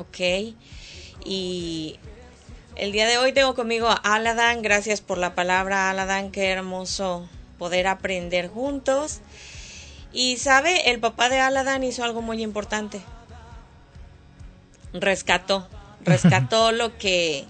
Ok. Y el día de hoy tengo conmigo a Aladan. Gracias por la palabra, Aladan. Qué hermoso poder aprender juntos. Y sabe, el papá de Aladan hizo algo muy importante. Rescató lo que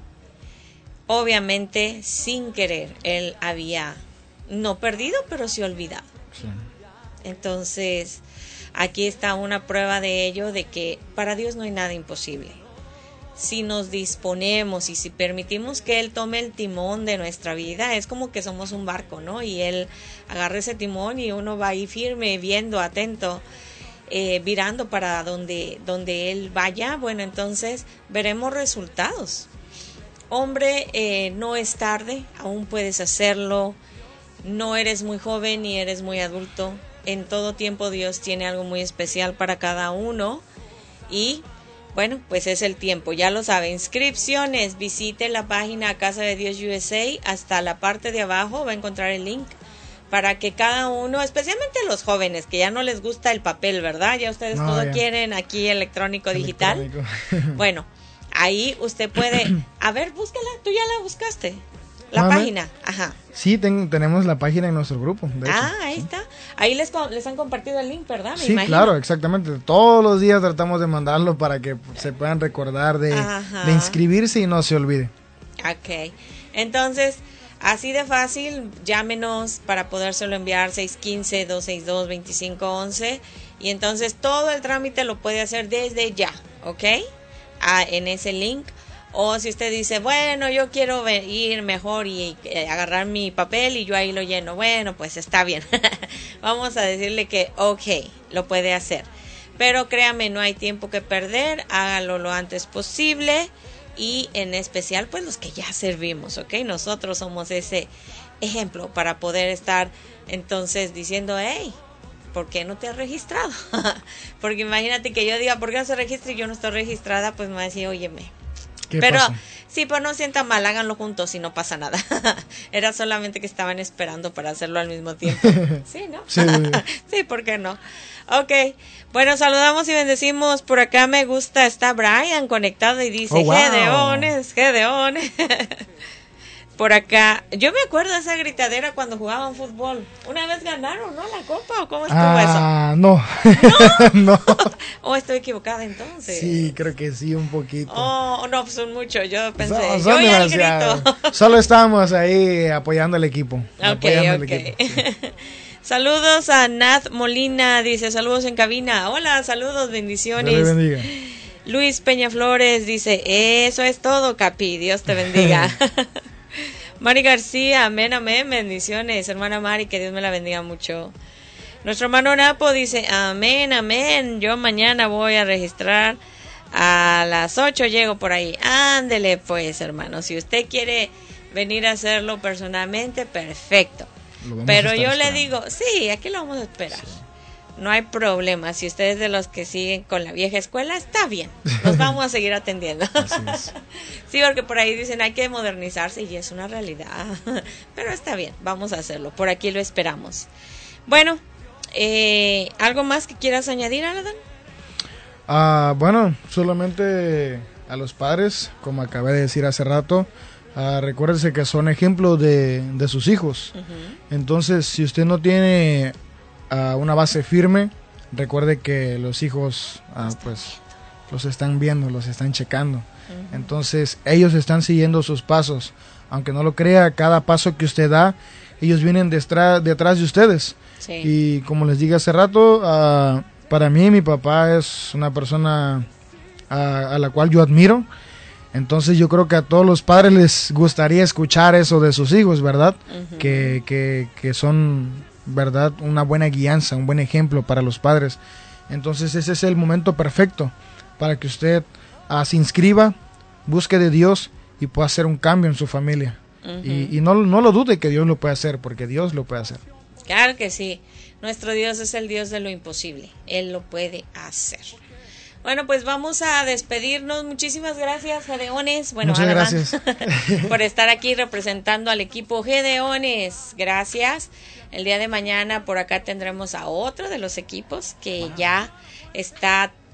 obviamente sin querer él había no perdido, pero sí olvidado. Sí. Entonces, aquí está una prueba de ello, de que para Dios no hay nada imposible. Si nos disponemos y si permitimos que Él tome el timón de nuestra vida, es como que somos un barco, ¿no? Y Él agarra ese timón y uno va ahí firme, viendo, atento, virando para donde Él vaya. Bueno, entonces veremos resultados. Hombre, no es tarde, aún puedes hacerlo. No eres muy joven ni eres muy adulto. En todo tiempo Dios tiene algo muy especial para cada uno. Y bueno, pues es el tiempo, ya lo sabe. Inscripciones, visite la página Casa de Dios USA. Hasta la parte de abajo va a encontrar el link para que cada uno, especialmente los jóvenes que ya no les gusta el papel, ¿verdad? Ya ustedes todo quieren aquí electrónico, digital. Bueno, ahí usted puede, a ver, búscala, tú ya la buscaste. La página, ajá. Sí, tenemos la página en nuestro grupo, de hecho. Ahí está. Ahí les han compartido el link, ¿verdad? Sí, claro, exactamente. Todos los días tratamos de mandarlo para que se puedan recordar de inscribirse y no se olvide. Ok. Entonces, así de fácil, llámenos para podérselo enviar 615-262-2511. Y entonces todo el trámite lo puede hacer desde ya, ¿ok? En ese link. O si usted dice, bueno, yo quiero ir mejor y agarrar mi papel y yo ahí lo lleno, bueno, pues está bien. Vamos a decirle que ok, lo puede hacer. Pero créame, no hay tiempo que perder, hágalo lo antes posible. Y en especial, pues los que ya servimos, ¿ok? Nosotros somos ese ejemplo para poder estar entonces diciendo, hey, ¿por qué no te has registrado? Porque imagínate que yo diga, ¿por qué no se registra y yo no estoy registrada? Pues me va a decir, óyeme. Pero pasa? sí, pues no sienta mal, háganlo juntos y no pasa nada. Era solamente que estaban esperando para hacerlo al mismo tiempo. Sí, ¿no? Sí. Sí, ¿por qué no? Ok, bueno, saludamos y bendecimos. Por acá me gusta, está Brian conectado y dice, wow. Gedeones. Por acá, yo me acuerdo de esa gritadera cuando jugaban fútbol. Una vez ganaron, ¿no? La copa, ¿o cómo estuvo eso? No. No. ¿O estoy equivocada entonces? Sí, creo que sí, un poquito. Oh, no, pues son muchos. Yo pensé, son yo oía el grito. Solo estábamos ahí apoyando al equipo. Ok. Sí. Saludos a Nath Molina, dice, saludos en cabina. Hola, saludos, bendiciones. Dios te bendiga. Luis Peña Flores dice, eso es todo, Capi, Dios te bendiga. Mari García, amén, bendiciones, hermana Mari, que Dios me la bendiga mucho. Nuestro hermano Napo dice, amén, yo mañana voy a registrar a las 8, llego por ahí. Ándele pues, hermano, si usted quiere venir a hacerlo personalmente, perfecto. Pero yo le digo, sí, aquí lo vamos a esperar. Sí. No hay problema, si usted es de los que siguen con la vieja escuela, está bien, nos vamos a seguir atendiendo. Así es. Sí, porque por ahí dicen hay que modernizarse y es una realidad, pero está bien, vamos a hacerlo, por aquí lo esperamos. Bueno, ¿algo más que quieras añadir, Aladan? Bueno, solamente a los padres, como acabé de decir hace rato, recuérdense que son ejemplos de sus hijos. Entonces, si usted no tiene una base firme, recuerde que los hijos pues los están viendo, los están checando. Entonces ellos están siguiendo sus pasos, aunque no lo crea, cada paso que usted da, ellos vienen detrás de ustedes. Sí. Y como les dije hace rato, para mí mi papá es una persona a la cual yo admiro. Entonces yo creo que a todos los padres les gustaría escuchar eso de sus hijos, ¿verdad? Que son, ¿verdad?, una buena guianza, un buen ejemplo para los padres. Entonces ese es el momento perfecto para que usted se inscriba, busque de Dios y pueda hacer un cambio en su familia. Y no lo dude que Dios lo puede hacer, porque Dios lo puede hacer. Claro que sí, nuestro Dios es el Dios de lo imposible, Él lo puede hacer. Bueno, pues vamos a despedirnos. Muchísimas gracias, Gedeones. Bueno, muchas gracias por estar aquí representando al equipo Gedeones. Gracias. El día de mañana por acá tendremos a otro de los equipos que ya está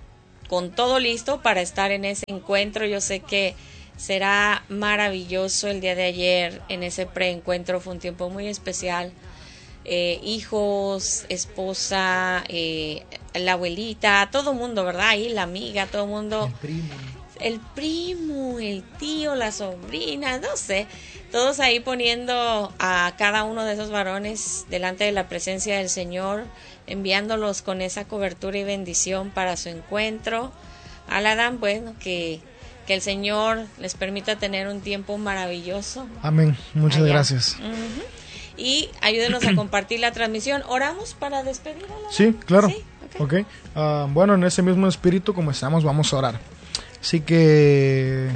con todo listo para estar en ese encuentro. Yo sé que será maravilloso. El día de ayer en ese preencuentro fue un tiempo muy especial. Hijos, esposa, la abuelita, todo mundo, ¿verdad? Ahí la amiga, todo mundo. El primo, el tío, la sobrina, no sé. Todos ahí poniendo a cada uno de esos varones delante de la presencia del Señor, enviándolos con esa cobertura y bendición para su encuentro. Aladán, bueno, que el Señor les permita tener un tiempo maravilloso. Amén. Muchas gracias. Y ayúdenos a compartir la transmisión. ¿Oramos para despedir a la... Sí, claro. ¿Sí? Okay. Bueno, en ese mismo espíritu como estamos, vamos a orar. Así que...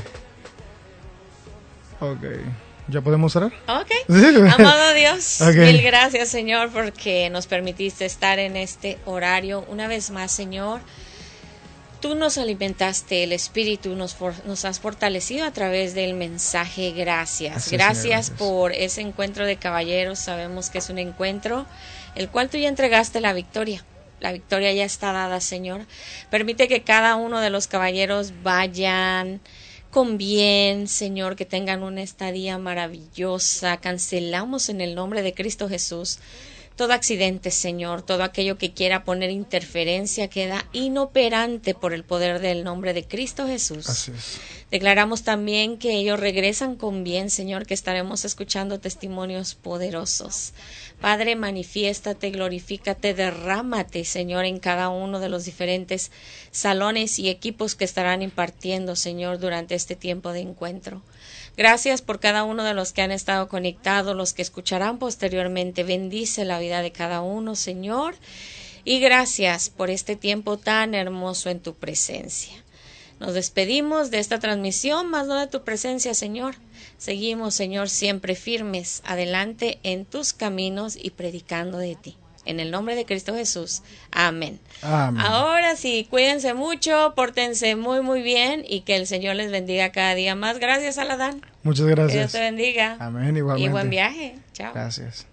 Ok. ¿Ya podemos orar? Ok. ¿Sí? Amado Dios, Okay. Mil gracias, Señor, porque nos permitiste estar en este horario. Una vez más, Señor, tú nos alimentaste, el Espíritu nos has fortalecido a través del mensaje. Gracias. Gracias por ese encuentro de caballeros. Sabemos que es un encuentro el cual tú ya entregaste la victoria. La victoria ya está dada, Señor. Permite que cada uno de los caballeros vayan con bien, Señor, que tengan una estadía maravillosa. Cancelamos en el nombre de Cristo Jesús todo accidente, Señor, todo aquello que quiera poner interferencia queda inoperante por el poder del nombre de Cristo Jesús. Así es. Declaramos también que ellos regresan con bien, Señor, que estaremos escuchando testimonios poderosos. Padre, manifiéstate, glorifícate, derrámate, Señor, en cada uno de los diferentes salones y equipos que estarán impartiendo, Señor, durante este tiempo de encuentro. Gracias por cada uno de los que han estado conectados, los que escucharán posteriormente. Bendice la vida de cada uno, Señor. Y gracias por este tiempo tan hermoso en tu presencia. Nos despedimos de esta transmisión, más no de tu presencia, Señor. Seguimos, Señor, siempre firmes, adelante en tus caminos y predicando de ti. En el nombre de Cristo Jesús. Amén. Amén. Ahora sí, cuídense mucho, pórtense muy, muy bien y que el Señor les bendiga cada día más. Gracias, Aladán. Muchas gracias. Que Dios te bendiga. Amén, igualmente. Y buen viaje. Chao. Gracias.